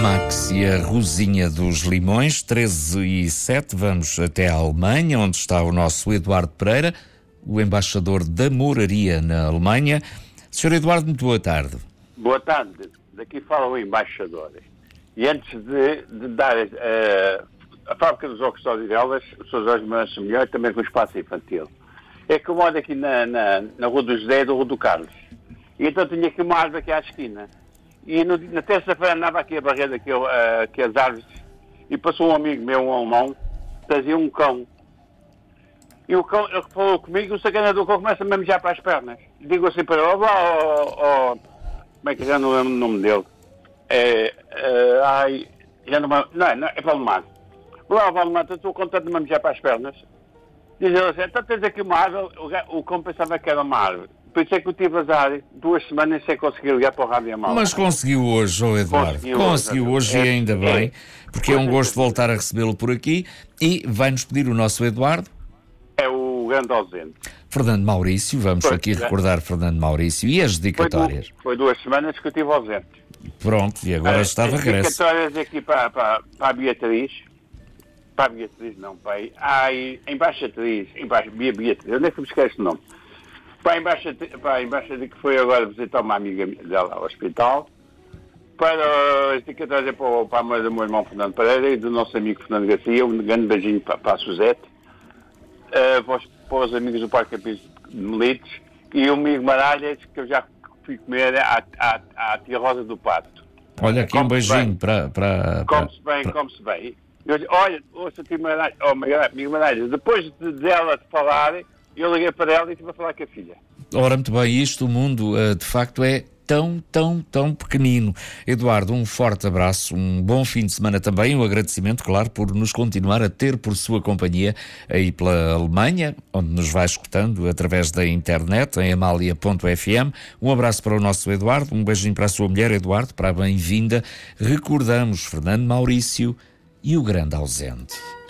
Max e a Rosinha dos Limões, 13h07, vamos até a Alemanha, onde está o nosso Eduardo Pereira, o embaixador da Moraria na Alemanha. Sr. Eduardo, muito boa tarde. Boa tarde, daqui fala o embaixador. E antes de dar a fábrica dos óculos de Odivelas, o Sr. Jorge Manso Melhor, também com o espaço infantil. É que eu moro aqui na Rua do José e da Rua do Carlos. E então tinha aqui uma árvore aqui à esquina. E na terça-feira andava aqui a barrer aqui as árvores e passou um amigo meu, um alemão, trazia um cão. E o cão, ele falou comigo, o sacana do cão começa-me a mijar para as pernas. Digo assim para ele, como é que já não lembro o nome dele? É Valdemar. Olá, Valdemar, estou contente de me mijar para as pernas. Diz ele assim, então tens aqui uma árvore, o cão pensava que era uma árvore. Por isso é que eu tive azar, 2 semanas sem conseguir ligar para o Rádio Amal. Mas conseguiu hoje, Eduardo. Conseguiu hoje e ainda bem, porque é um gosto voltar a recebê-lo por aqui e vai-nos pedir o nosso Eduardo. É o grande ausente. Fernando Maurício, vamos aqui recordar Fernando Maurício e as dedicatórias. Foi 2 semanas que eu estive ausente. Pronto, e agora está de regresso. As dedicatórias aqui para a Beatriz. Para a Beatriz, não, para a embaixatriz. Beatriz, eu nem fui buscar este nome. Para a embaixatriz que foi agora visitar uma amiga dela ao hospital. Para as dedicatórias para a mãe do meu irmão Fernando Pereira e do nosso amigo Fernando Garcia. Um grande beijinho para a Suzete. Para os amigos do Parque Capis de Melites e o amigo Maralhas, que eu já fui comer à tia Rosa do Pato. Olha, aqui um beijinho para... Come-se bem. Eu disse, olha, ouça, tia Maralhas, amigo Maralhas, depois dela falar, eu liguei para ela e estive a falar com a filha. Ora, muito bem, o mundo de facto é tão pequenino. Eduardo, um forte abraço, um bom fim de semana também, um agradecimento, claro, por nos continuar a ter por sua companhia aí pela Alemanha, onde nos vai escutando através da internet, em amalia.fm. Um abraço para o nosso Eduardo, um beijinho para a sua mulher, Eduardo, para a bem-vinda. Recordamos Fernando Maurício e o grande ausente.